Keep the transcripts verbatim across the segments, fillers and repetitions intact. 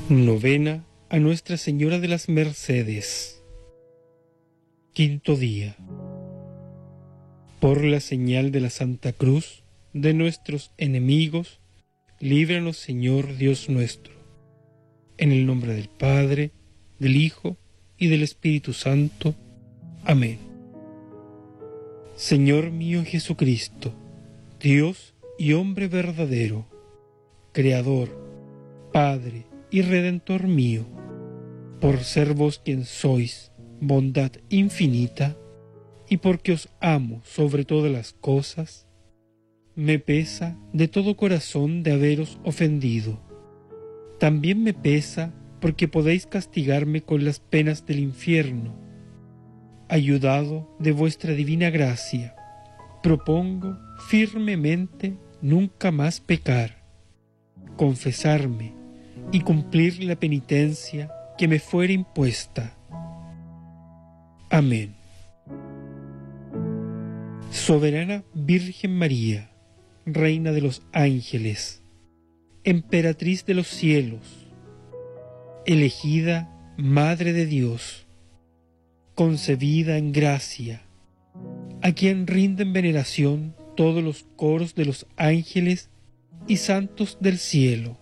Novena a Nuestra Señora de las Mercedes. Quinto día. Por la señal de la Santa Cruz de nuestros enemigos, líbranos, Señor Dios nuestro. En el nombre del Padre, del Hijo y del Espíritu Santo. Amén. Señor mío Jesucristo, Dios y hombre verdadero, Creador, Padre y Redentor mío, por ser vos quien sois, bondad infinita, y porque os amo sobre todas las cosas, me pesa de todo corazón de haberos ofendido. También me pesa porque podéis castigarme con las penas del infierno. Ayudado de vuestra divina gracia, propongo firmemente nunca más pecar, confesarme y cumplir la penitencia que me fuere impuesta. Amén. Soberana Virgen María, Reina de los ángeles, Emperatriz de los cielos, elegida Madre de Dios, concebida en gracia, a quien rinden veneración todos los coros de los ángeles y santos del cielo.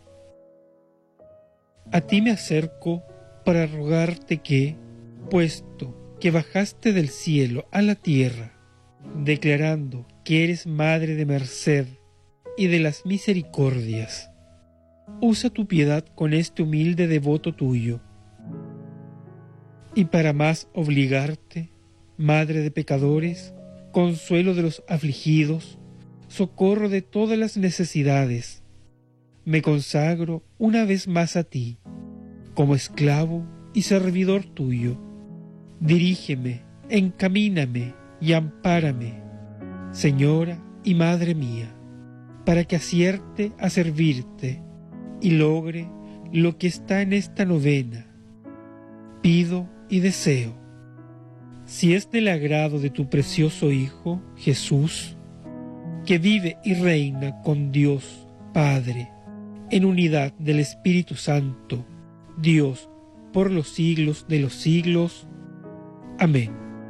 A ti me acerco para rogarte que, puesto que bajaste del cielo a la tierra, declarando que eres Madre de merced y de las misericordias, usa tu piedad con este humilde devoto tuyo. Y para más obligarte, Madre de pecadores, consuelo de los afligidos, socorro de todas las necesidades, me consagro una vez más a ti, como esclavo y servidor tuyo. Dirígeme, encamíname y ampárame, Señora y Madre mía, para que acierte a servirte y logre lo que está en esta novena. Pido y deseo, si es del agrado de tu precioso Hijo, Jesús, que vive y reina con Dios Padre, en unidad del Espíritu Santo, Dios, por los siglos de los siglos. Amén.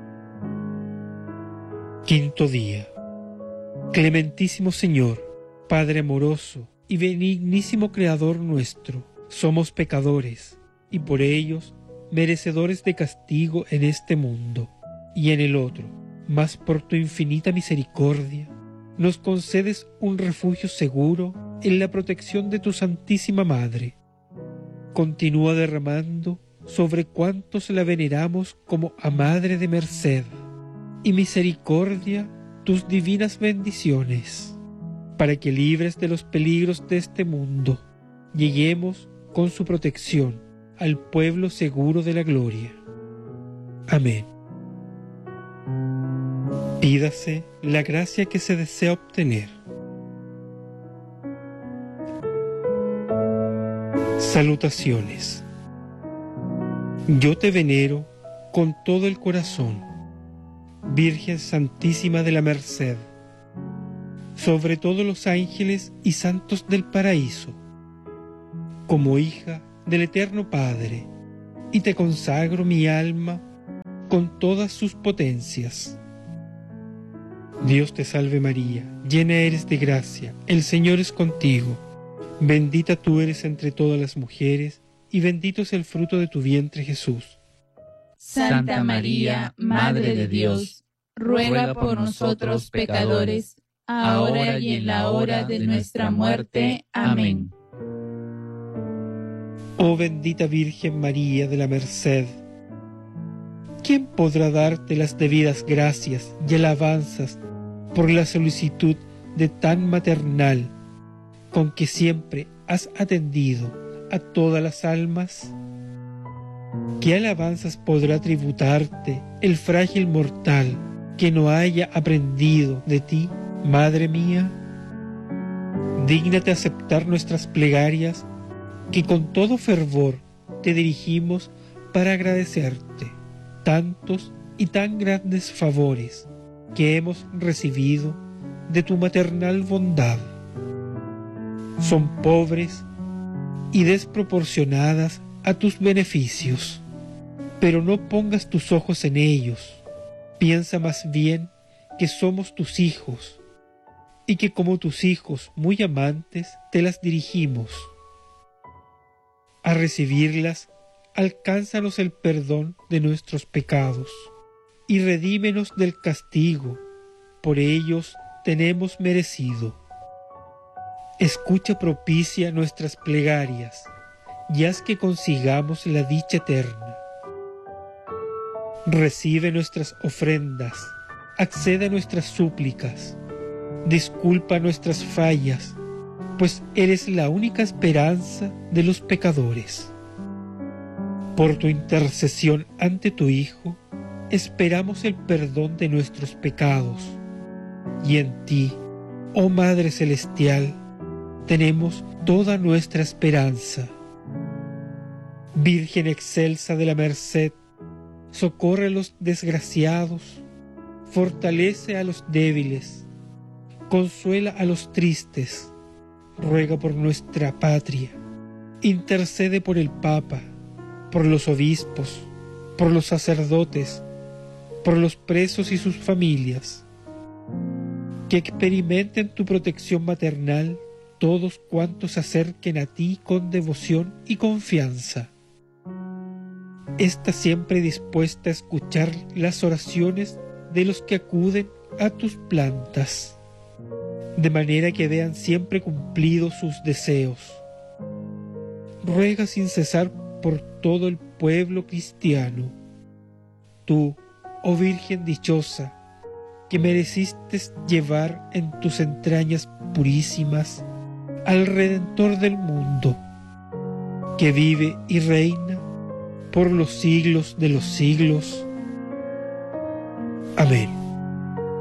Quinto día. Clementísimo Señor, Padre amoroso y benignísimo Creador nuestro, somos pecadores y por ellos merecedores de castigo en este mundo y en el otro, mas por tu infinita misericordia nos concedes un refugio seguro en la protección de tu Santísima Madre. Continúa derramando sobre cuantos la veneramos como a Madre de merced y misericordia tus divinas bendiciones, para que libres de los peligros de este mundo, lleguemos con su protección al pueblo seguro de la gloria. Amén. Pídase la gracia que se desea obtener. Salutaciones. Yo te venero con todo el corazón, Virgen Santísima de la Merced, sobre todos los ángeles y santos del paraíso, como hija del Eterno Padre, y te consagro mi alma con todas sus potencias. Dios te salve María, llena eres de gracia, el Señor es contigo. Bendita tú eres entre todas las mujeres, y bendito es el fruto de tu vientre, Jesús. Santa María, Madre de Dios, ruega por nosotros pecadores, ahora y en la hora de nuestra muerte. Amén. Oh bendita Virgen María de la Merced, ¿quién podrá darte las debidas gracias y alabanzas por la solicitud de tan maternal con que siempre has atendido a todas las almas? ¿Qué alabanzas podrá tributarte el frágil mortal que no haya aprendido de ti, Madre mía? Dígnate aceptar nuestras plegarias, que con todo fervor te dirigimos para agradecerte tantos y tan grandes favores que hemos recibido de tu maternal bondad. Son pobres y desproporcionadas a tus beneficios. Pero no pongas tus ojos en ellos. Piensa más bien que somos tus hijos, y que como tus hijos muy amantes te las dirigimos. A recibirlas, alcánzanos el perdón de nuestros pecados, y redímenos del castigo, por ellos tenemos merecido. Escucha propicia nuestras plegarias, y haz que consigamos la dicha eterna. Recibe nuestras ofrendas, accede a nuestras súplicas, disculpa nuestras fallas, pues eres la única esperanza de los pecadores. Por tu intercesión ante tu Hijo, esperamos el perdón de nuestros pecados, y en ti, oh Madre Celestial, tenemos toda nuestra esperanza. Virgen excelsa de la merced, socorre a los desgraciados, fortalece a los débiles, consuela a los tristes, ruega por nuestra patria, intercede por el Papa, por los obispos, por los sacerdotes, por los presos y sus familias. Que experimenten tu protección maternal todos cuantos se acerquen a ti con devoción y confianza. Está siempre dispuesta a escuchar las oraciones de los que acuden a tus plantas, de manera que vean siempre cumplidos sus deseos. Ruega sin cesar por todo el pueblo cristiano. Tú, oh Virgen dichosa, que mereciste llevar en tus entrañas purísimas al Redentor del mundo, que vive y reina por los siglos de los siglos. Amén.